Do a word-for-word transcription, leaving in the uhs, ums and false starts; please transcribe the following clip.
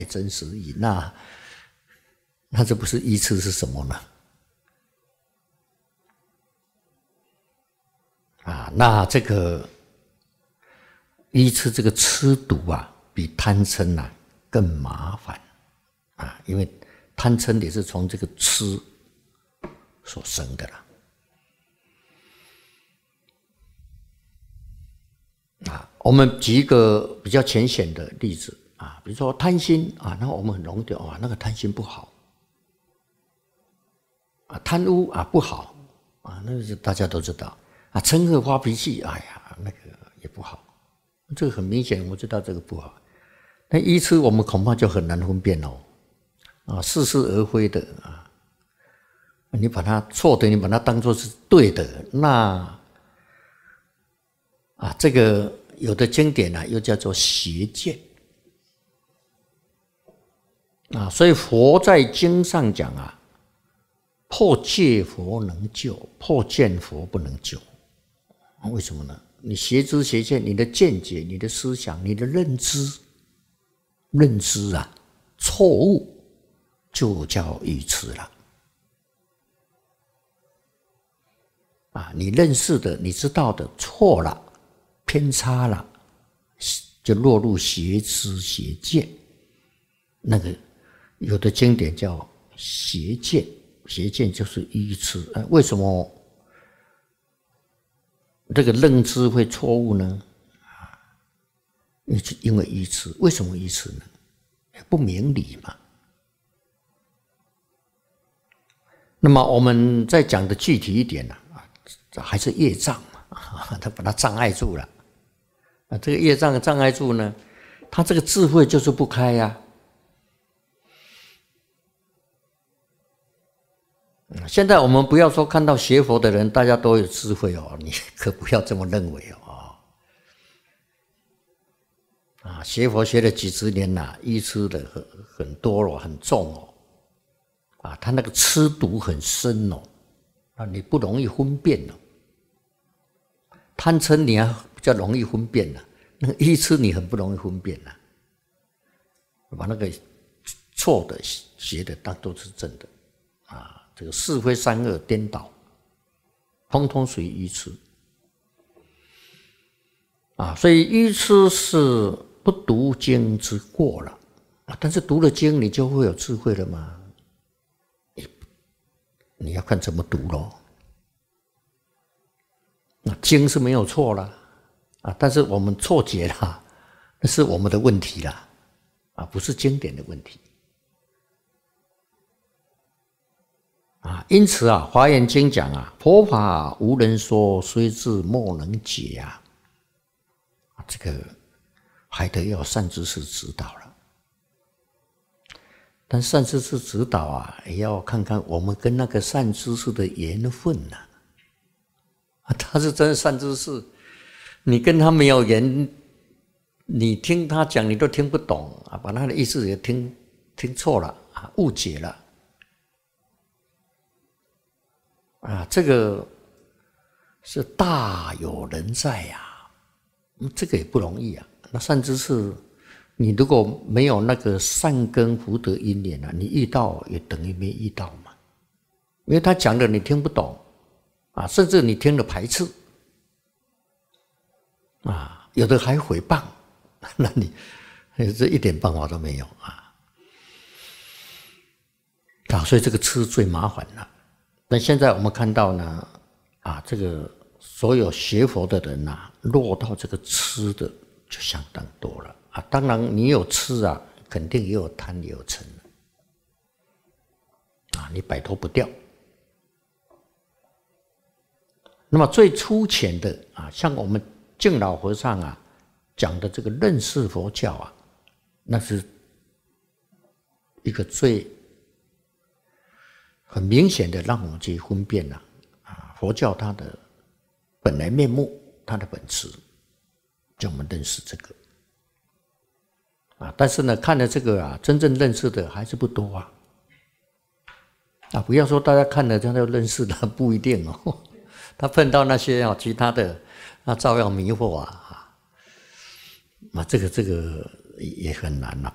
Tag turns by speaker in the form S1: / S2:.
S1: 真实义，那那这不是依次是什么呢？啊，那这个依次这个吃毒啊，比贪嗔啊更麻烦啊，因为贪嗔也是从这个吃所生的啦。啊，我们举一个比较浅显的例子啊，比如说贪心啊，那我们很容易啊，那个贪心不好啊，贪污啊不好啊，那是大家都知道啊，嗔恶发脾气，哎呀，那个也不好，这个很明显，我知道这个不好。那依次我们恐怕就很难分辨哦，啊，似是而非的啊，你把它错的，你把它当作是对的，那。啊，这个有的经典啊，又叫做邪见啊，所以佛在经上讲啊，破戒佛能救，破见佛不能救。为什么呢？你邪知邪见，你的见解、你的思想、你的认知，认知啊错误，就叫愚痴了。啊，你认识的、你知道的错了。偏差了，就落入邪知邪见。那个有的经典叫邪见，邪见就是愚痴。呃，为什么这个认知会错误呢？啊，因为愚痴。为什么愚痴呢？不明理嘛。那么我们再讲的具体一点呢，啊，还是业障嘛，它把它障碍住了。啊，这个业障障碍住呢，他这个智慧就是不开呀、啊。现在我们不要说看到学佛的人大家都有智慧哦，你可不要这么认为哦。啊，学佛学了几十年呐、啊，愚痴的很很多了，很重哦。啊，他那个痴毒很深哦，啊，你不容易分辨哦。贪嗔你还比较容易分辨了，那个愚痴你很不容易分辨了，把那个错的邪的当作是正的啊，这个是非善恶颠倒，通通属于愚痴啊。所以愚痴是不读经之过了啊，但是读了经你就会有智慧了吗？你你要看怎么读咯。那经是没有错了啊，但是我们错解了，那是我们的问题了啊，不是经典的问题啊。因此啊，《华严经》讲啊，佛法无人说，虽智莫能解啊。这个还得要善知識指导了，但善知識指导啊，也要看看我们跟那个善知識的缘分呐、啊。他是真的善知識，你跟他没有缘，你听他讲你都听不懂啊，把他的意思也听听错了啊，误解了啊，这个是大有人在呀、啊，这个也不容易啊。那善知識，你如果没有那个善根福德因缘啊，你遇到也等于没遇到嘛，因为他讲的你听不懂。啊，甚至你听了排斥，啊，有的还诽谤，那你这一点办法都没有啊！啊，所以这个痴最麻烦了。但现在我们看到呢，啊，这个所有学佛的人呐、啊，落到这个痴的就相当多了啊。当然，你有痴啊，肯定也有贪，也有嗔啊，你摆脱不掉。那么最粗浅的啊，像我们净老和尚啊讲的这个认识佛教啊，那是一个最很明显的让我们去分辨了啊，佛教它的本来面目，它的本质，叫我们认识这个啊。但是呢，看了这个啊，真正认识的还是不多啊。啊，不要说大家看了他就认识了，不一定哦。他碰到那些啊其他的，那照样迷惑啊，啊，这个这个也很难啊。